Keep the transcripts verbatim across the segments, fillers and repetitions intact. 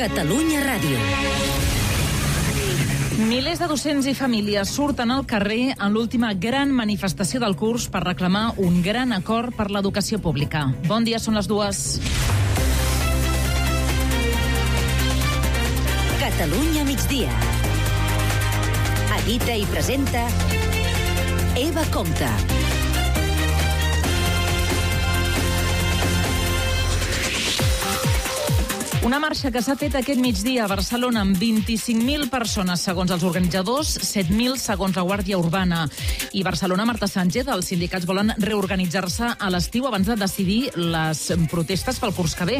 Catalunya Ràdio. Milers de docents i famílies surten al carrer en l'última gran manifestació del curs per reclamar un gran acord per l'educació pública. Bon dia, són les dues. Catalunya migdia. Edita i presenta Eva Compte. Una marxa que s'ha fet aquest migdia a Barcelona amb vint-i-cinc mil persones, segons els organitzadors, set mil segons la Guàrdia Urbana. I Barcelona, Marta Sánchez, els sindicats volen reorganitzar-se a l'estiu abans de decidir les protestes pel curs que ve.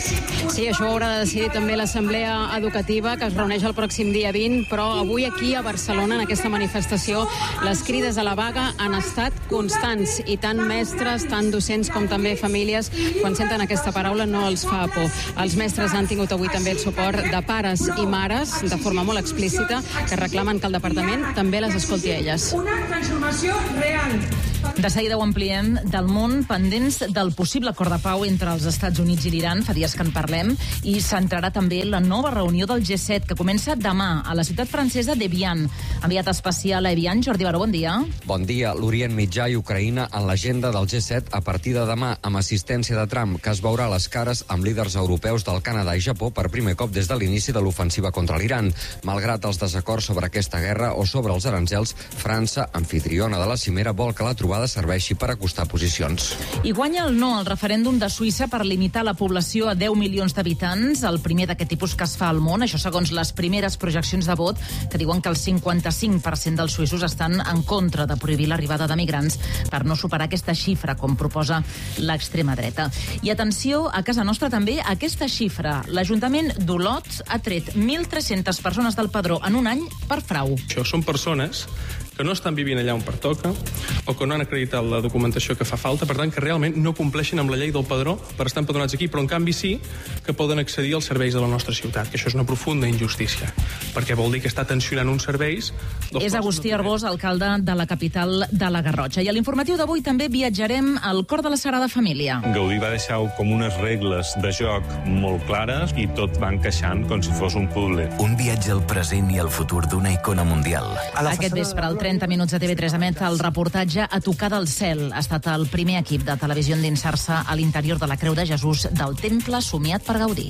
Sí, això ho haurà de decidir també l'Assemblea Educativa, que es reuneix el pròxim dia vint, però avui aquí a Barcelona, en aquesta manifestació, les crides a la vaga han estat constants, i tant mestres, tant docents com també famílies, quan senten aquesta paraula no els fa por. Els mestres han tingut avui també el suport de pares i mares, de forma molt explícita, que reclamen que el departament també les escolti a elles. Una transformació real. De seguida ho ampliem. Del món, pendents del possible acord de pau entre els Estats Units i l'Iran, fa dies que en parlem, i centrarà també la nova reunió del G set, que comença demà a la ciutat francesa d'Evian. Enviat especial a Evian, Jordi Baró, bon dia. Bon dia. L'Orient Mitjà i Ucraïna en l'agenda del G set a partir de demà, amb assistència de Trump, que es veurà a les cares amb líders europeus del Canadà i Japó per primer cop des de l'inici de l'ofensiva contra l'Iran. Malgrat els desacords sobre aquesta guerra o sobre els aranzels, França, anfitriona de la cimera, vol que la trobada serveixi per acostar posicions. I guanya el no al referèndum de Suïssa per limitar la població a deu milions d'habitants, el primer d'aquest tipus que es fa al món, això segons les primeres projeccions de vot, que diuen que el cinquanta-cinc per cent dels suïssos estan en contra de prohibir l'arribada de migrants per no superar aquesta xifra, com proposa l'extrema dreta. I atenció, a casa nostra també, aquesta xifra. L'Ajuntament d'Olot ha tret mil tres-centes persones del padró en un any per frau. Això són persones que no estan vivint allà on pertoca o que no han acreditat la documentació que fa falta, per tant que realment no compleixen amb la llei del padró per estar empadronats aquí, però en canvi sí que poden accedir als serveis de la nostra ciutat, que això és una profunda injustícia, perquè vol dir que està tensionant uns serveis... És Agustí Arbós, alcalde de la capital de la Garrotxa. I a l'informatiu d'avui també viatjarem al cor de la Sagrada Família. Gaudí va deixar com unes regles de joc molt clares i tot va encaixant com si fos un puzzle. Un viatge al present i al futur d'una icona mundial. Aquest vespre, al trenta minuts de T V tres, emet el reportatge A tocar del cel. Ha estat el primer equip de televisió a endinsar-se a l'interior de la Creu de Jesús del temple somiat per Gaudí.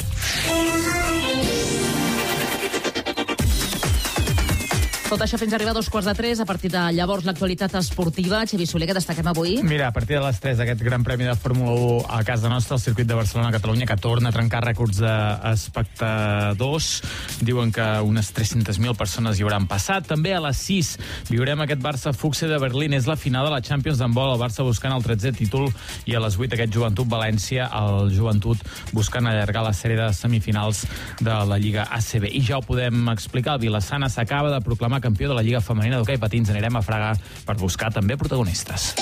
Tot això fins a arribar a dos quarts de tres. A partir de llavors, l'actualitat esportiva. Xavi Soler, que destaquem avui? Mira, a partir de les tres, aquest gran premi de Fórmula u a casa nostra, el circuit de Barcelona-Catalunya, que torna a trencar rècords d'espectadors. Diuen que unes tres-centes mil persones hi hauran passat. També a les sis viurem aquest Barça-Fuxe de Berlín. És la final de la Champions d'handbol, el Barça buscant el tretzè títol, i a les vuit aquest Joventut-València, el Joventut buscant allargar la sèrie de semifinals de la Lliga A C B. I ja ho podem explicar, el Vilassana s'acaba de proclamar campió de la Lliga Femenina d'Hoquei Patins. Anirem a Fraga per buscar també protagonistes.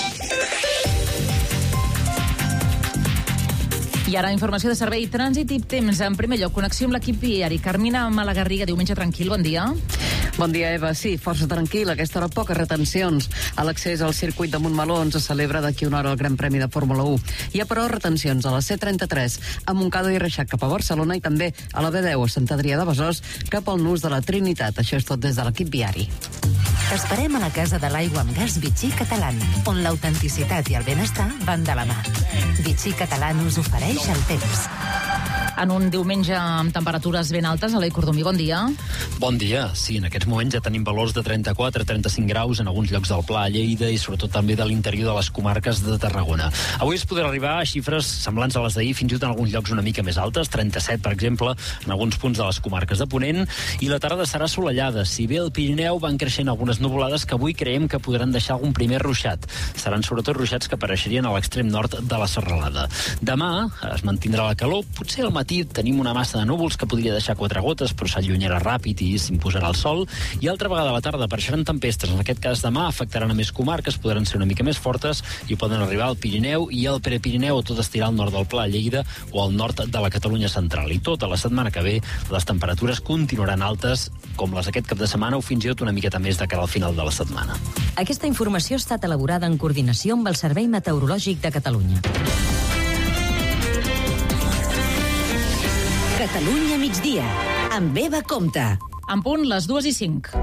I ara, informació de servei, trànsit i temps. En primer lloc, connexió amb l'equip viari. Carmina Malagarriga, diumenge tranquil, bon dia. Bon dia, Eva. Sí, força tranquil. A aquesta hora poques retencions. A l'accés al circuit de Montmeló on se celebra d'aquí una hora el Gran Premi de Fórmula u. Hi ha, però, retencions a la C trenta-tres, a Montcada i Reixac cap a Barcelona, i també a la B deu a Sant Adrià de Besòs cap al nus de la Trinitat. Això és tot des de l'equip viari. T'esperem a la Casa de l'Aigua amb Gas Vichy Catalán, on l'autenticitat i el benestar van de la mà. Vichy Catalán us ofereix el temps. En un diumenge amb temperatures ben altes, Eloi Cordomí, bon dia. Bon dia. Sí, en aquests moments ja tenim valors de trenta-quatre a trenta-cinc graus en alguns llocs del Pla, a Lleida, i sobretot també de l'interior de les comarques de Tarragona. Avui es podrà arribar a xifres semblants a les d'ahir, fins i tot en alguns llocs una mica més altes, trenta-set, per exemple, en alguns punts de les comarques de Ponent, i la tarda serà assolellada. Si bé al Pirineu van creixent algunes nuvolades que avui creiem que podran deixar algun primer ruixat. Seran sobretot ruixats que apareixerien a l'extrem nord de la serralada. Demà es mantindrà la calor, potser al matí tenim una massa de núvols que podria deixar quatre gotes, però s'allunyarà ràpid i s'imposarà el sol, i altra vegada a la tarda apareixeran tempestes. En aquest cas demà afectaran a més comarques, podran ser una mica més fortes i poden arribar al Pirineu i al Prepirineu, o tot estirar al nord del Pla, a Lleida, o al nord de la Catalunya central. I tota la setmana que ve les temperatures continuaran altes, com les aquest cap de setmana, o fins i tot una miqueta més de cara al final de la setmana. Aquesta informació ha estat elaborada en coordinació amb el Servei Meteorològic de Catalunya. Catalunya migdia, amb Eva Comte. En punt, les dues i cinc.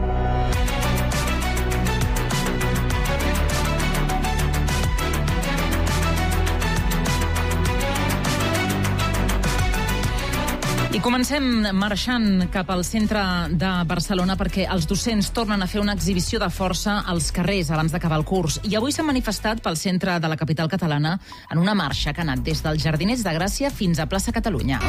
I comencem marxant cap al centre de Barcelona perquè els docents tornen a fer una exhibició de força als carrers abans d'acabar el curs. I avui s'han manifestat pel centre de la capital catalana en una marxa que ha anat des dels Jardiners de Gràcia fins a plaça Catalunya.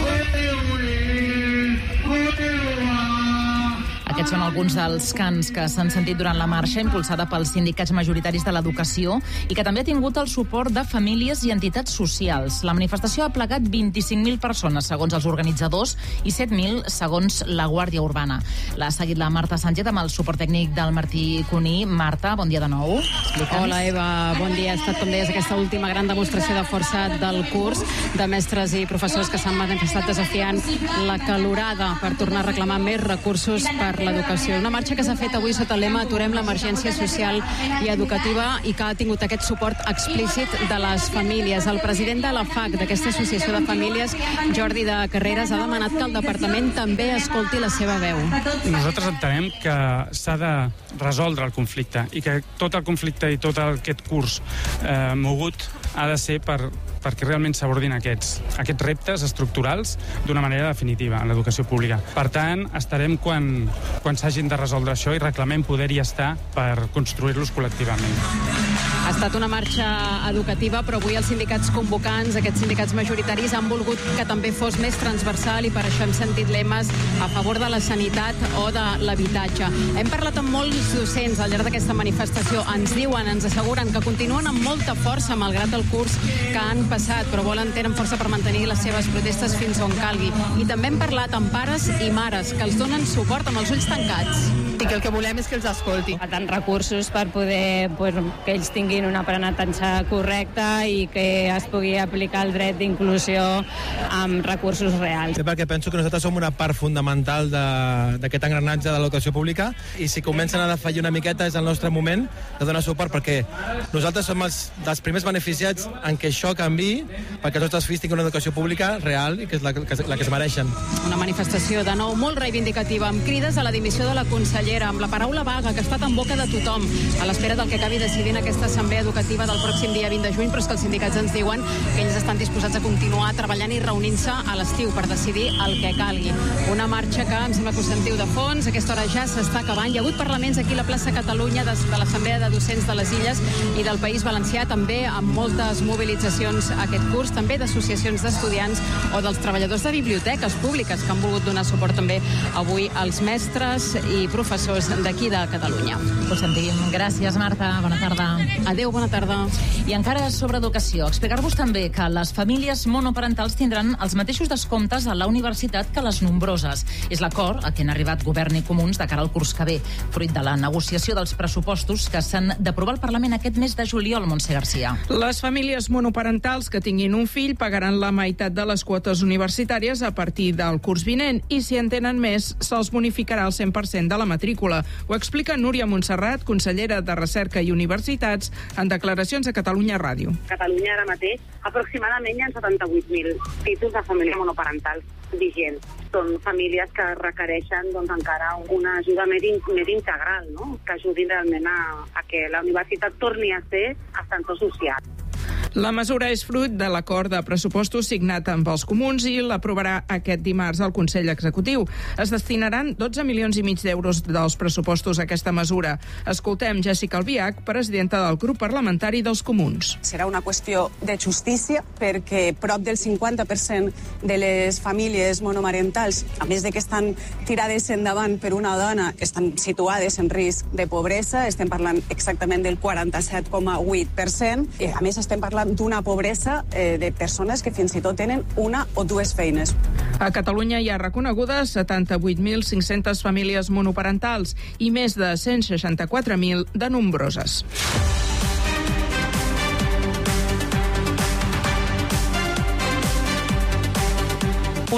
Aquests són alguns dels cants que s'han sentit durant la marxa, impulsada pels sindicats majoritaris de l'educació i que també ha tingut el suport de famílies i entitats socials. La manifestació ha plegat vint-i-cinc mil persones, segons els organitzadors, i set mil, segons la Guàrdia Urbana. L'ha seguit la Marta Sánchez amb el suport tècnic del Martí Cuní. Marta, bon dia de nou. Explica'ns. Hola, Eva, bon dia. Ha estat, com deies, aquesta última gran demostració de força del curs de mestres i professors que s'han manifestat desafiant la calorada per tornar a reclamar més recursos per l'educació. Una marxa que s'ha fet avui sota el lema Aturem l'emergència social i educativa i que ha tingut aquest suport explícit de les famílies. El president de la F A C, d'aquesta associació de famílies, Jordi de Carreras, ha demanat que el departament també escolti la seva veu. Nosaltres entenem que s'ha de resoldre el conflicte i que tot el conflicte i tot aquest curs eh, mogut ha de ser per perquè realment s'abordin aquests, aquests reptes estructurals d'una manera definitiva en l'educació pública. Per tant, estarem quan, quan s'hagin de resoldre això i reclamem poder-hi estar per construir-los col·lectivament. Ha estat una marxa educativa, però avui els sindicats convocants, aquests sindicats majoritaris, han volgut que també fos més transversal i per això hem sentit lemes a favor de la sanitat o de l'habitatge. Hem parlat amb molts docents al llarg d'aquesta manifestació. Ens diuen, ens asseguren que continuen amb molta força malgrat el curs que han passat, però volen tenen força per mantenir les seves protestes fins on calgui. I també hem parlat amb pares i mares que els donen suport amb els ulls tancats. I que el que volem és que els escolti. A tant recursos per poder pues, que ells tinguin un aprenentatge correcte i que es pugui aplicar el dret d'inclusió amb recursos reals. Sí, perquè penso que nosaltres som una part fundamental d'aquest engranatge de l'educació pública i si comencen a defallir una miqueta és el nostre moment de donar suport perquè nosaltres som els dels primers beneficiats en què això canvi perquè els nostres fills tinguin una educació pública real i que és la que, la que es mereixen. Una manifestació de nou molt reivindicativa amb crides a la dimissió de la consellera, amb la paraula vaga que ha estat en boca de tothom a l'espera del que acabi decidint aquesta assemblea educativa del pròxim dia vint de juny, però és que els sindicats ens diuen que ells estan disposats a continuar treballant i reunint-se a l'estiu per decidir el que calgui. Una marxa que em sembla que us sentiu de fons, a aquesta hora ja s'està acabant. Hi ha hagut parlaments aquí a la plaça Catalunya de, de l'Assemblea de Docents de les Illes i del País Valencià, també amb moltes mobilitzacions aquest curs, també d'associacions d'estudiants o dels treballadors de biblioteques públiques que han volgut donar suport també avui als mestres i professors d'aquí de Catalunya. Ho sentim. Gràcies, Marta. Bona tarda. Adéu, bona tarda. I encara sobre educació, explicar-vos també que les famílies monoparentals tindran els mateixos descomptes a la universitat que les nombroses. És l'acord a què han arribat Govern i Comuns de cara al curs que ve, fruit de la negociació dels pressupostos que s'han d'aprovar al Parlament aquest mes de juliol, Montse Garcia. Les famílies monoparentals que tinguin un fill pagaran la meitat de les quotes universitàries a partir del curs vinent i si en tenen més se'ls bonificarà el cent per cent de la matrícula. Ho explica Núria Montserrat, consellera de Recerca i Universitats, en declaracions a Catalunya Ràdio. A Catalunya ara mateix aproximadament hi ha setanta-vuit mil títols de família monoparental vigents. Són famílies que requereixen doncs, encara una ajuda més, in, més integral, no? Que ajudi realment a, a que la universitat torni a ser ascensor social. La mesura és fruit de l'acord de pressupostos signat amb els comuns i l'aprovarà aquest dimarts al Consell Executiu. Es destinaran dotze milions i mig d'euros dels pressupostos a aquesta mesura. Escoltem Jessica Albiach, presidenta del grup parlamentari dels comuns. Serà una qüestió de justícia perquè prop del cinquanta per cent de les famílies monomarentals, a més de que estan tirades endavant per una dona, estan situades en risc de pobresa, estem parlant exactament del quaranta-set coma vuit per cent, i a més estem parlant d'una pobresa eh, de persones que fins i tot tenen una o dues feines. A Catalunya hi ha reconegudes setanta-vuit mil cinc-centes famílies monoparentals i més de cent seixanta-quatre mil de nombroses.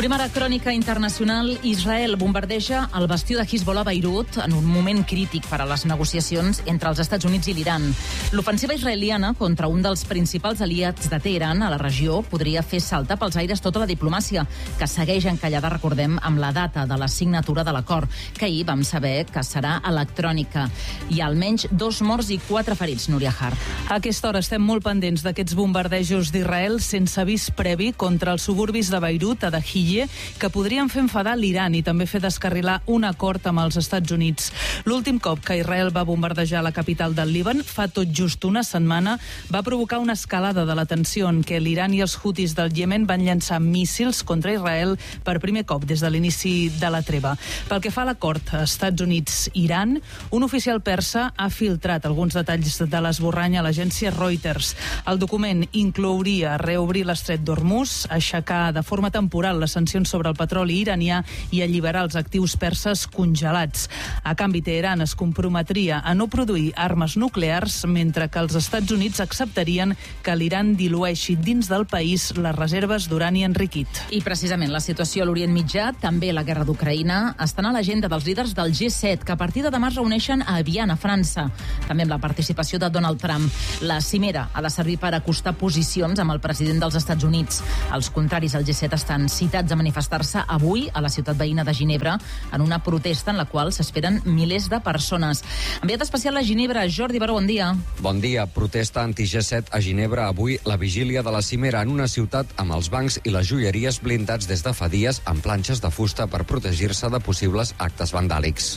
Obrim ara crònica internacional. Israel bombardeja el bastió de Hezbollah a Beirut en un moment crític per a les negociacions entre els Estats Units i l'Iran. L'ofensiva israeliana contra un dels principals aliats de Teheran a la regió podria fer saltar pels aires tota la diplomàcia, que segueix encallada, recordem, amb la data de la signatura de l'acord, que ahir vam saber que serà electrònica. Hi ha almenys dos morts i quatre ferits, Núria Har. A aquesta hora estem molt pendents d'aquests bombardejos d'Israel sense avís previ contra els suburbis de Beirut, a Dahiyeh, que podrien fer enfadar l'Iran i també fer descarrilar un acord amb els Estats Units. L'últim cop que Israel va bombardejar la capital del Líban, fa tot just una setmana, va provocar una escalada de la tensió en què l'Iran i els Houthis del Iemen van llançar míssils contra Israel per primer cop des de l'inici de la treva. Pel que fa a l'acord Estats Units-Iran, un oficial persa ha filtrat alguns detalls de l'esborrany a l'agència Reuters. El document inclouria reobrir l'estret d'Hormuz, aixecar de forma temporal les sancions sobre el petroli iranià i alliberar els actius perses congelats. A canvi, Teheran es comprometria a no produir armes nuclears, mentre que els Estats Units acceptarien que l'Iran dilueixi dins del país les reserves d'urani enriquit. I precisament la situació a l'Orient Mitjà, també la guerra d'Ucraïna, estan a l'agenda dels líders del G set, que a partir de demà es reuneixen a Evian, a França, també amb la participació de Donald Trump. La cimera ha de servir per acostar posicions amb el president dels Estats Units. Els contraris al G set estan citats a manifestar-se avui a la ciutat veïna de Ginebra en una protesta en la qual s'esperen milers de persones. Enviat especial a Ginebra, Jordi Baró, bon dia. Bon dia. Protesta anti-G set a Ginebra avui, la vigília de la cimera en una ciutat amb els bancs i les joieries blindats des de fa dies amb planxes de fusta per protegir-se de possibles actes vandàlics.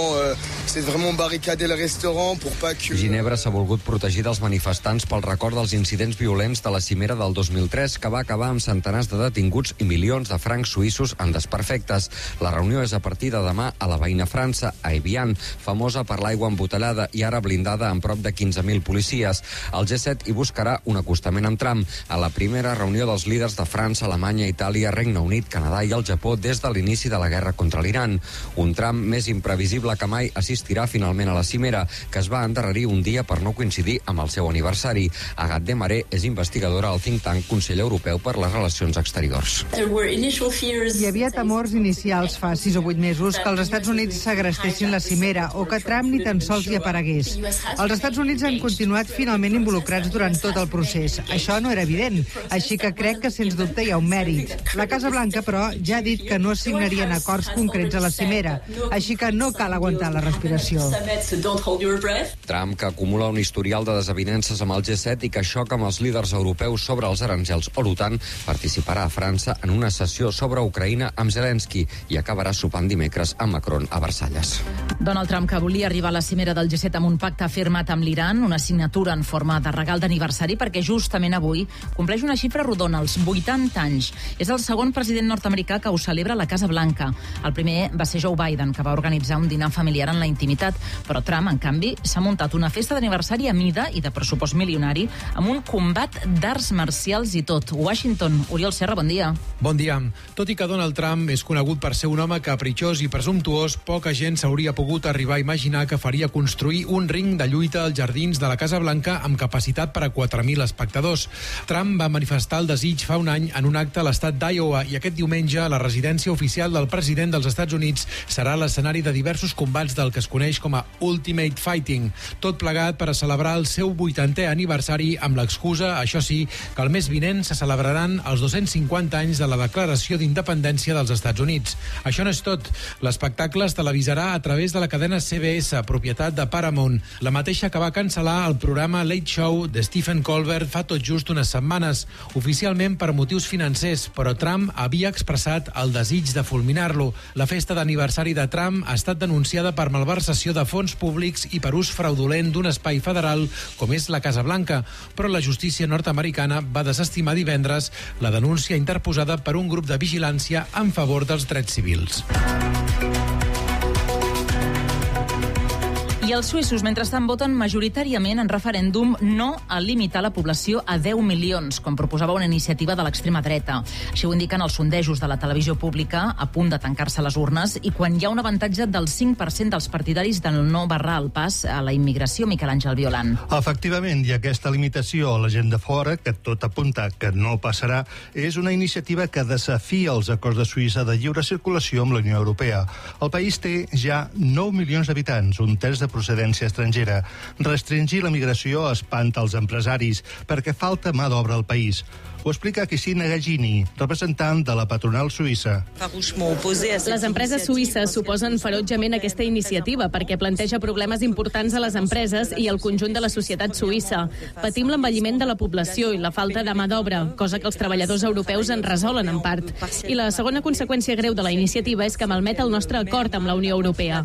Ginebra s'ha volgut protegir dels manifestants pel record dels incidents violents de la cimera del dos mil tres, que va acabar amb centenars de detinguts i milions de francs suïssos en desperfectes. La reunió és a partir de demà a la veïna França, a Evian, famosa per l'aigua embotellada i ara blindada amb prop de quinze mil policies. El G set hi buscarà un acostament amb Trump a la primera reunió dels líders de França, Alemanya, Itàlia, Regne Unit, Canadà i el Japó des de l'inici de la guerra contra l'Iran. Un Trump més imprevisible que mai assistirà finalment a la cimera, que es va endarrerir un dia per no coincidir amb el seu aniversari. Agathe Desmarais és investigadora al think tank Consell Europeu per les Relacions Exteriors. Hi havia temors inicials fa sis o vuit mesos que els Estats Units segrestessin la cimera o que Trump ni tan sols hi aparegués. Els Estats Units han continuat finalment involucrats durant tot el procés. Això no era evident, així que crec que sens dubte hi ha un mèrit. La Casa Blanca, però, ja ha dit que no signarien acords concrets a la cimera, així que no cal aguantar la respiració. Trump, que acumula un historial de desavinences amb el G set i que xoca amb els líders europeus sobre els aranzels o l'OTAN, participarà a França en una sessió sobre Ucraïna amb Zelensky i acabarà sopant dimecres amb Macron a Versalles. Donald Trump, que volia arribar a la cimera del G set amb un pacte firmat amb l'Iran, una signatura en forma de regal d'aniversari, perquè justament avui compleix una xifra rodona, els vuitanta anys. És el segon president nord-americà que ho celebra a la Casa Blanca. El primer va ser Joe Biden, que va organitzar un dinar familiar en la intimitat, però Trump, en canvi, s'ha muntat una festa d'aniversari a mida i de pressupost milionari amb un combat d'arts marcials i tot. Washington, Oriol Serra, bon dia. Bon dia. Tot i que Donald Trump és conegut per ser un home capritxós i presumptuós, poca gent s'hauria pogut arribar a imaginar que faria construir un ring de lluita als jardins de la Casa Blanca amb capacitat per a quatre mil espectadors. Trump va manifestar el desig fa un any en un acte a l'estat d'Iowa i aquest diumenge la residència oficial del president dels Estats Units serà l'escenari de diversos combats del que es coneix com a Ultimate Fighting. Tot plegat per a celebrar el seu vuitantè aniversari amb l'excusa, això sí, que el mes vinent se celebraran els dos-cents cinquanta anys de la declaració d'independència dels Estats Units. Això no és tot. L'espectacle es televisarà a través de la cadena C B S, propietat de Paramount, la mateixa que va cancel·lar el programa Late Show de Stephen Colbert fa tot just unes setmanes, oficialment per motius financers, però Trump havia expressat el desig de fulminar-lo. La festa d'aniversari de Trump ha estat denunciada per malversació de fons públics i per ús fraudulent d'un espai federal com és la Casa Blanca, però la justícia nord-americana va desestimar divendres la denúncia interposada per un grup de vigilància en favor dels drets civils. I els suïssos, mentrestant, voten majoritàriament en referèndum no a limitar la població a deu milions, com proposava una iniciativa de l'extrema dreta. Així ho indiquen els sondejos de la televisió pública, a punt de tancar-se les urnes, i quan hi ha un avantatge del cinc per cent dels partidaris del no barrar el pas a la immigració. Miquel Àngel Violant. Efectivament, i aquesta limitació a la gent de fora, que tot apunta que no passarà, és una iniciativa que desafia els acords de Suïssa de lliure circulació amb la Unió Europea. El país té ja nou milions d'habitants, un terç de procedència estrangera. Restringir la migració espanta els empresaris perquè falta mà d'obra al país. Ho explica Cristina Gagini, representant de la patronal suïssa. Les empreses suïsses s'oposen ferotgement a aquesta iniciativa perquè planteja problemes importants a les empreses i al conjunt de la societat suïssa. Patim l'envelliment de la població i la falta de mà d'obra, cosa que els treballadors europeus en resolen en part. I la segona conseqüència greu de la iniciativa és que malmet el nostre acord amb la Unió Europea.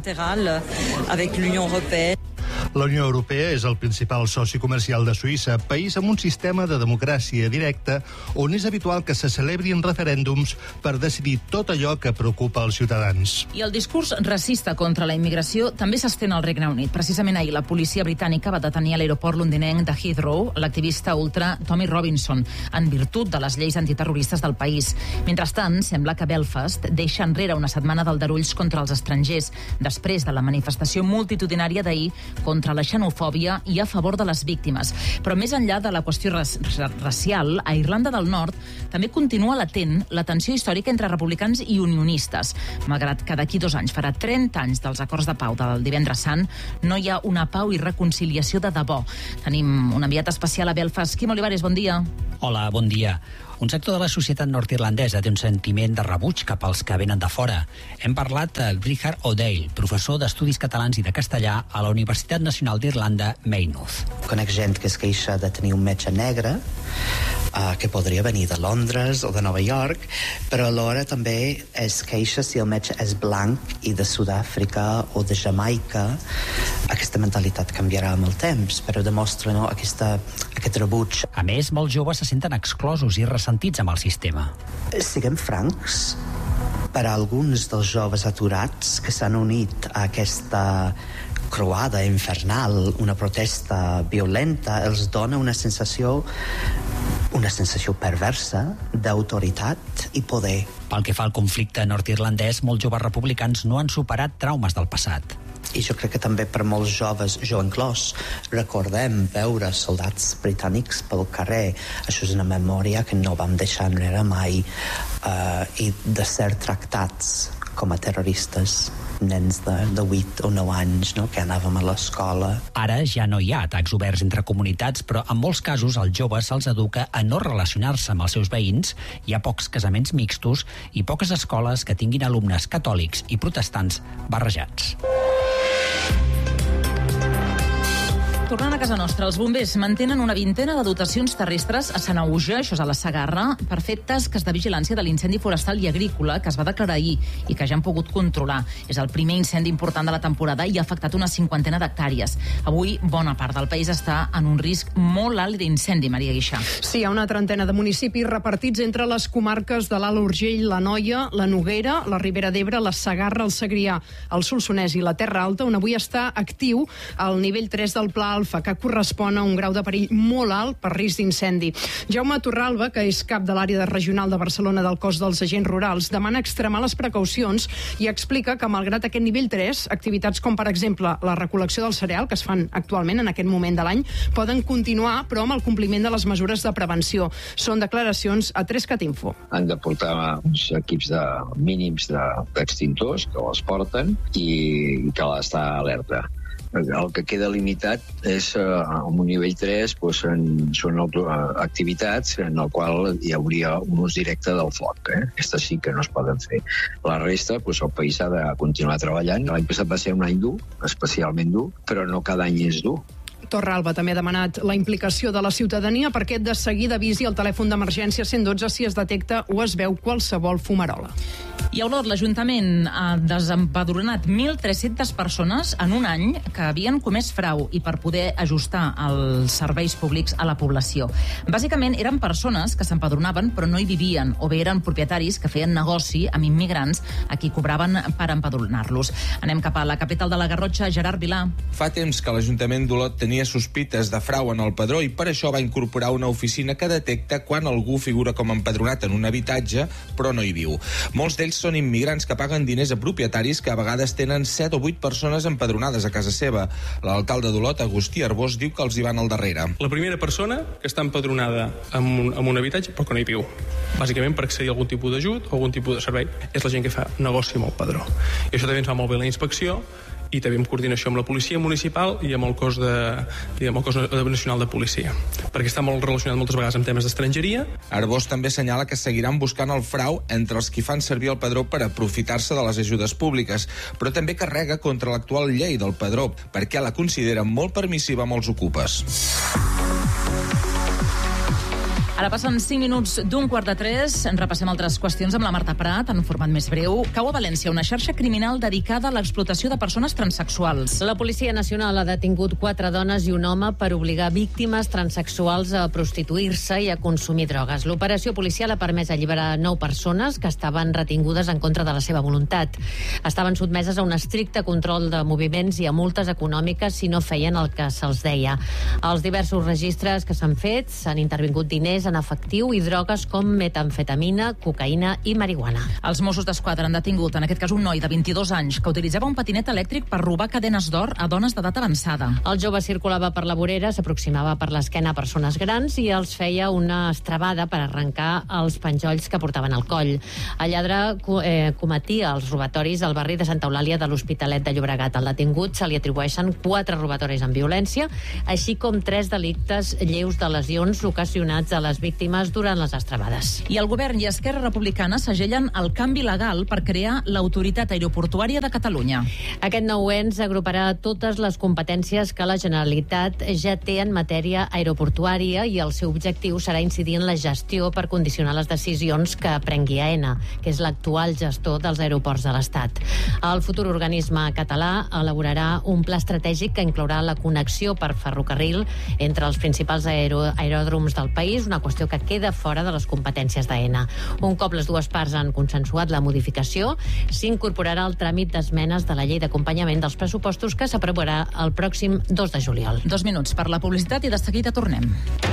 La Unió Europea és el principal soci comercial de Suïssa, país amb un sistema de democràcia directa on és habitual que se celebrin referèndums per decidir tot allò que preocupa els ciutadans. I el discurs racista contra la immigració també s'estén al Regne Unit. Precisament ahir la policia britànica va detenir a l'aeroport londinenc de Heathrow l'activista ultra Tommy Robinson, en virtut de les lleis antiterroristes del país. Mentrestant, sembla que Belfast deixa enrere una setmana d'aldarulls contra els estrangers, després de la manifestació multitudinària d'ahir contra la xenofòbia i a favor de les víctimes. Però més enllà de la qüestió racial, a Irlanda del Nord també continua latent la tensió històrica entre republicans i unionistes. Malgrat que d'aquí dos anys farà trenta anys dels acords de pau del divendres sant, no hi ha una pau i reconciliació de debò. Tenim un enviat especial a Belfast. Quim Olivares, bon dia. Hola, bon dia. Un sector de la societat nord-irlandesa té un sentiment de rebuig cap als que venen de fora. Hem parlat amb Richard O'Dale, professor d'Estudis Catalans i de Castellà a la Universitat Nacional d'Irlanda, Maynooth. Conec gent que es queixa de tenir un metge negre, uh, que podria venir de Londres o de Nova York, però alhora també es queixa si el metge és blanc i de Sud-àfrica o de Jamaica. Aquesta mentalitat canviarà amb el temps, però demostra, no, aquesta, aquest rebuig. A més, molts joves se senten exclosos i ressentits amb el sistema. Siguem francs, per a alguns dels joves aturats que s'han unit a aquesta croada infernal, una protesta violenta, els dona una sensació una sensació perversa d'autoritat i poder. Pel que fa al conflicte nord-irlandès, molts joves republicans no han superat traumes del passat. I jo crec que també per molts joves, jo inclòs, recordem veure soldats britànics pel carrer. Això és una memòria que no vam deixar enrere mai, uh, i de ser tractats com a terroristes, nens de, de vuit o nou anys, no?, que anàvem a l'escola. Ara ja no hi ha atacs oberts entre comunitats, però en molts casos als joves se'ls educa a no relacionar-se amb els seus veïns, hi ha pocs casaments mixtos i poques escoles que tinguin alumnes catòlics i protestants barrejats. Tornant a casa nostra, els bombers mantenen una vintena de dotacions terrestres a Sanaüja, això és a la Segarra, per fer tasques de vigilància de l'incendi forestal i agrícola que es va declarar ahir i que ja han pogut controlar. És el primer incendi important de la temporada i ha afectat una cinquantena d'hectàrees. Avui, bona part del país està en un risc molt alt d'incendi, Maria Guixà. Sí, hi ha una trentena de municipis repartits entre les comarques de l'Alt Urgell, la Noia, la Noguera, la Ribera d'Ebre, la Segarra, el Segrià, el Solsonès i la Terra Alta, on avui està actiu el nivell tres del Pla Alfa, que correspon a un grau de perill molt alt per risc d'incendi. Jaume Torralba, que és cap de l'àrea regional de Barcelona del cos dels agents rurals, demana extremar les precaucions i explica que, malgrat aquest nivell tres, activitats com, per exemple, la recol·lecció del cereal, que es fan actualment en aquest moment de l'any, poden continuar, però amb el compliment de les mesures de prevenció. Són declaracions a tres cat info. Han de portar uns equips de mínims d'extintors que els porten i cal estar alerta. El que queda limitat és, eh, amb un nivell tres, doncs, en, són auto, activitats en el qual hi hauria un ús directe del foc. Eh? Aquestes sí que no es poden fer. La resta, doncs, el país ha de continuar treballant. L'any passat va ser un any dur, especialment dur, però no cada any és dur. Torralba també ha demanat la implicació de la ciutadania perquè de seguida avisi el telèfon d'emergència cent dotze si es detecta o es veu qualsevol fumarola. I a Olot, l'Ajuntament ha desempadronat mil tres-centes persones en un any que havien comès frau i per poder ajustar els serveis públics a la població. Bàsicament eren persones que s'empadronaven però no hi vivien, o bé eren propietaris que feien negoci amb immigrants a qui cobraven per empadronar-los. Anem cap a la capital de la Garrotxa, Gerard Vilà. Fa temps que l'Ajuntament d'Olot tenia sospites de frau en el padró i per això va incorporar una oficina que detecta quan algú figura com empadronat en un habitatge però no hi viu. Molts d'ells són immigrants que paguen diners a propietaris que a vegades tenen set o vuit persones empadronades a casa seva. L'alcalde d'Olot, Agustí Arbós, diu que els hi van al darrere. La primera persona que està empadronada en un, en un habitatge però que no hi viu, bàsicament per accedir a algun tipus d'ajut o algun tipus de servei, és la gent que fa negoci amb el padró. I això també ens va molt bé la inspecció i també en coordinació amb la policia municipal i amb el cos, de, i amb el cos nacional de policia, perquè està molt relacionat moltes vegades amb temes d'estrangeria. Arbós també assenyala que seguiran buscant el frau entre els qui fan servir el padró per aprofitar-se de les ajudes públiques, però també carrega contra l'actual llei del padró, perquè la considera molt permissiva amb els ocupes. Ara passen cinc minuts d'un quart de tres. En repassem altres qüestions amb la Marta Prat, en format més breu. Cau a València una xarxa criminal dedicada a l'explotació de persones transsexuals. La Policia Nacional ha detingut quatre dones i un home per obligar víctimes transsexuals a prostituir-se i a consumir drogues. L'operació policial ha permès alliberar nou persones que estaven retingudes en contra de la seva voluntat. Estaven sotmeses a un estricte control de moviments i a multes econòmiques si no feien el que se'ls deia. Als diversos registres que s'han fet s'han intervingut diners en efectiu i drogues com metamfetamina, cocaïna i marihuana. Els Mossos d'Esquadra han detingut, en aquest cas, un noi de vint-i-dos anys que utilitzava un patinet elèctric per robar cadenes d'or a dones d'edat avançada. El jove circulava per la vorera, s'aproximava per l'esquena a persones grans i els feia una estrabada per arrencar els penjolls que portaven al coll. El lladre eh, cometia els robatoris al barri de Santa Eulàlia de l'Hospitalet de Llobregat. Al detingut se li atribueixen quatre robatoris amb violència, així com tres delictes lleus de lesions ocasionats a les víctimes durant les estrabades. I el govern i Esquerra Republicana segellen el canvi legal per crear l'Autoritat Aeroportuària de Catalunya. Aquest nou ens agruparà totes les competències que la Generalitat ja té en matèria aeroportuària i el seu objectiu serà incidir en la gestió per condicionar les decisions que prengui AENA, que és l'actual gestor dels aeroports de l'Estat. El futur organisme català elaborarà un pla estratègic que inclourà la connexió per ferrocarril entre els principals aero aeròdroms del país, una qüestió que queda fora de les competències d'AENA. Un cop les dues parts han consensuat la modificació, s'incorporarà el tràmit d'esmenes de la llei d'acompanyament dels pressupostos que s'aprovarà el pròxim dos de juliol. Dos minuts per la publicitat i de seguida tornem.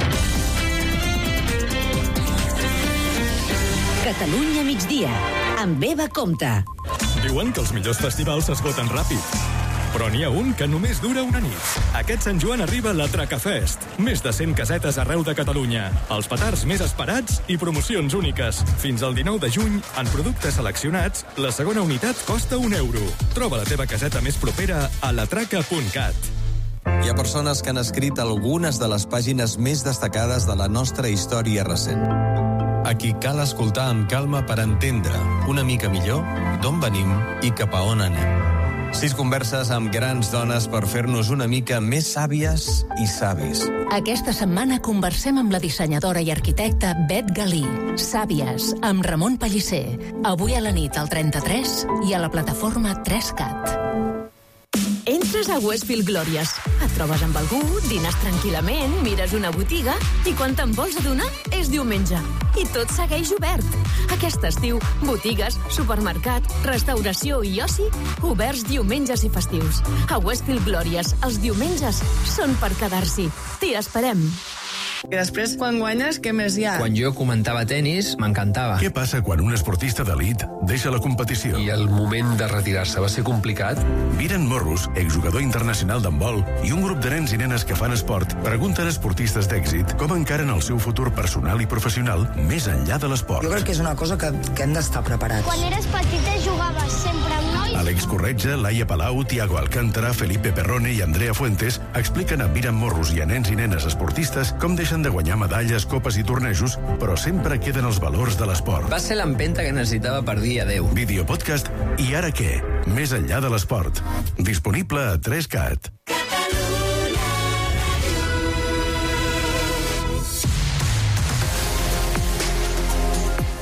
Catalunya migdia, amb Eva Comte. Diuen que els millors festivals s'esgoten ràpid, però n'hi ha un que només dura una nit. Aquest Sant Joan arriba la Tracafest. Més de cent casetes arreu de Catalunya. Els petards més esperats i promocions úniques. Fins al dinou de juny, en productes seleccionats, la segona unitat costa un euro. Troba la teva caseta més propera a latraca punt cat. Hi ha persones que han escrit algunes de les pàgines més destacades de la nostra història recent. A qui cal escoltar amb calma per entendre una mica millor d'on venim i cap a on anem. Sis converses amb grans dones per fer-nos una mica més sàvies i savis. Aquesta setmana conversem amb la dissenyadora i arquitecta Bet Galí. Sàvies, amb Ramon Pellicer. Avui a la nit al trenta-tres i a la plataforma tres cat. Entres a Westfield Glòries. Et trobes amb algú, dines tranquil·lament, mires una botiga i quan te'n vols adonar és diumenge. I tot segueix obert. Aquest estiu, botigues, supermercat, restauració i oci, oberts diumenges i festius. A Westfield Glòries, els diumenges són per quedar-s'hi. T'hi esperem. I després, quan guanyes, què més hi ha? Quan jo comentava tenis, m'encantava. Què passa quan un esportista d'elit deixa la competició? I el moment de retirar-se va ser complicat? Miren Morros, exjugador internacional d'handbol, i un grup de nens i nenes que fan esport pregunten a esportistes d'èxit com encaren el seu futur personal i professional més enllà de l'esport. Jo crec que és una cosa que, que hem d'estar preparats. Quan eres petita jugaves sempre amb nois? Àlex Corretja, Laia Palau, Tiago Alcántara, Felipe Perrone i Andrea Fuentes expliquen a Miren Morros i a nens i nenes esportistes com deixen de guanyar medalles, copes i tornejos, però sempre queden els valors de l'esport. Va ser l'empenta que necessitava per dir adeu. Videopodcast I ara què? Més enllà de l'esport. Disponible a tres cat.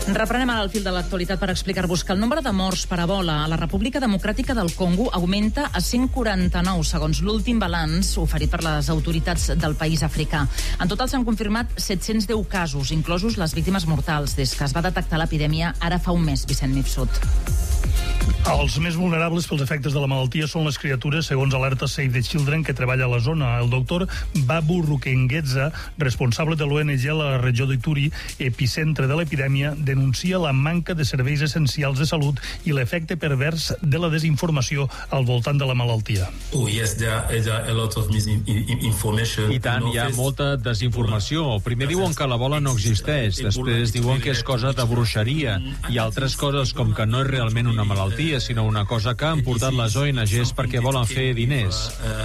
Reprenem ara el fil de l'actualitat per explicar-vos que el nombre de morts per Ebola a la República Democràtica del Congo augmenta a cent quaranta-nou, segons l'últim balanç oferit per les autoritats del país africà. En total s'han confirmat set-cents deu casos, inclosos les víctimes mortals, des que es va detectar l'epidèmia ara fa un mes. Vicent Mifsud. Els més vulnerables pels efectes de la malaltia són les criatures, segons alerta Save the Children, que treballa a la zona. El doctor Babu Rukengeza, responsable de l'O N G a la regió d'Ituri, epicentre de l'epidèmia, denuncia la manca de serveis essencials de salut i l'efecte pervers de la desinformació al voltant de la malaltia. Oh, yes, there are, there are a lot of misinformation. I tant, hi ha molta desinformació. Primer diuen que l'Ebola no existeix, després diuen que és cosa de bruixeria, i altres coses com que no és realment una malaltia, sinó una cosa que han portat les O N Ges perquè volen fer diners.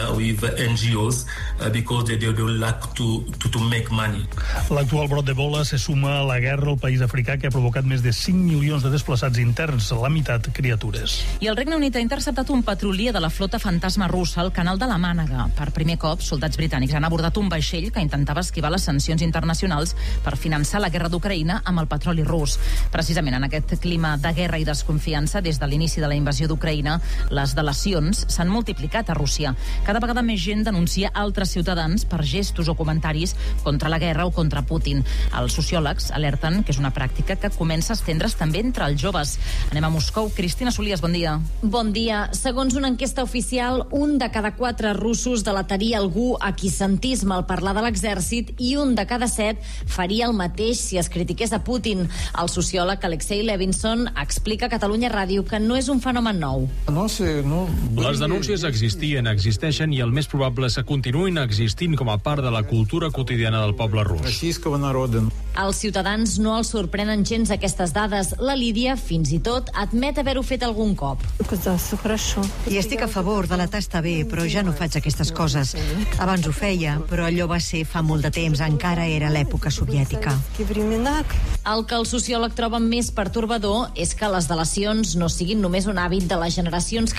L'actual brot d'Ebola se suma a la guerra al país africà que ha provocat més de cinc milions de desplaçats interns, la meitat criatures. I el Regne Unit ha interceptat un petrolier de la flota fantasma russa al canal de la Mànega. Per primer cop, soldats britànics han abordat un vaixell que intentava esquivar les sancions internacionals per finançar la guerra d'Ucraïna amb el petroli rus. Precisament en aquest clima de guerra i desconfiança, des de l'inici de la invasió d'Ucraïna, les delacions s'han multiplicat a Rússia. Cada vegada més gent denuncia altres ciutadans per gestos o comentaris contra la guerra o contra Putin. Els sociòlegs alerten que és una pràctica que comença a estendre's també entre els joves. Anem a Moscou. Cristina Solies, bon dia. Bon dia. Segons una enquesta oficial, un de cada quatre russos delataria algú a qui sentís mal parlar de l'exèrcit i un de cada set faria el mateix si es critiqués a Putin. El sociòleg Alexei Levinson explica a Catalunya Ràdio que no és un fenomen nou. Les denúncies existien, existeixen i el més probable és que continuïn existint com a part de la cultura quotidiana del poble rus. Els ciutadans no els sorprenen gens aquestes dades. La Lídia, fins i tot, admet haver-ho fet algun cop. I estic a favor de la tasta bé, però ja no faig aquestes coses. Abans ho feia, però allò va ser fa molt de temps, encara era l'època soviètica. El que el sociòleg troba més pertorbador és que les delacions no siguin només un hàbit de les generacions que